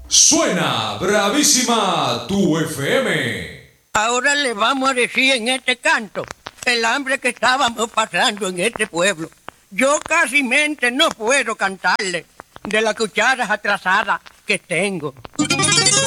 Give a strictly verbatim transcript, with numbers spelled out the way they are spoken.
Suena bravísima tu F M. Ahora le vamos a decir en este canto el hambre que estábamos pasando en este pueblo. Yo casi mente no puedo cantarle de las cucharas atrasadas que tengo.